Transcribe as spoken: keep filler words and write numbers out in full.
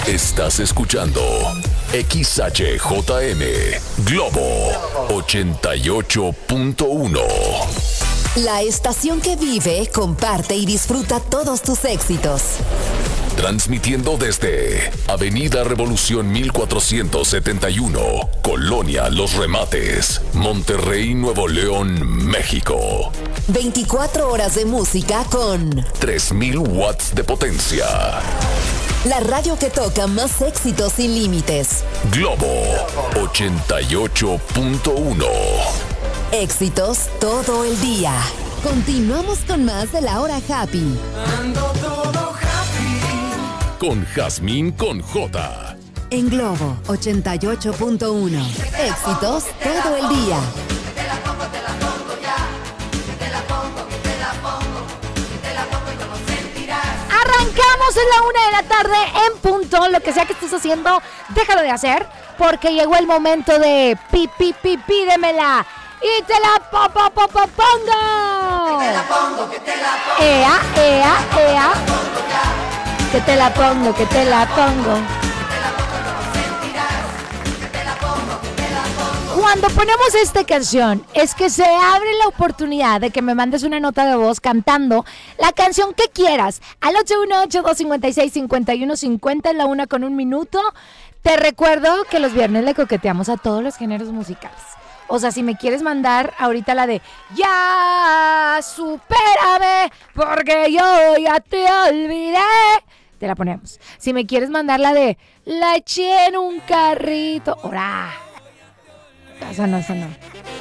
Estás escuchando X H J M Globo ochenta y ocho punto uno. La estación que vive, comparte y disfruta todos tus éxitos. Transmitiendo desde Avenida Revolución mil cuatrocientos setenta y uno, Colonia Los Remates, Monterrey, Nuevo León, México. veinticuatro horas de música con tres mil watts de potencia. La radio que toca más éxitos sin límites. Globo ochenta y ocho punto uno. Éxitos todo el día. Continuamos con más de la hora happy. Ando todo happy. Con Jazmín con J. En Globo ochenta y ocho punto uno. Éxitos todo el día. Te la pongo, te la pongo ya. Te la pongo, te la pongo. Te la pongo y no lo sentirás. Arrancamos en la una de la tarde en punto. Lo que sea que estés haciendo, déjalo de hacer, porque llegó el momento de pi, pi, pi, pídemela. Y te la po, po, po, po, pongo. Que te la pongo, que te la pongo. Ea, ea, ea. Que te la pongo, que te la pongo. Cuando ponemos esta canción, es que se abre la oportunidad de que me mandes una nota de voz cantando la canción que quieras. Al ocho uno ocho, dos cinco seis, cinco uno cinco cero, la una con un minuto. Te recuerdo que los viernes le coqueteamos a todos los géneros musicales. O sea, si me quieres mandar ahorita la de ya, supérame, porque yo ya te olvidé, te la ponemos. Si me quieres mandar la de la eché en un carrito, ora. Esa no, esa no.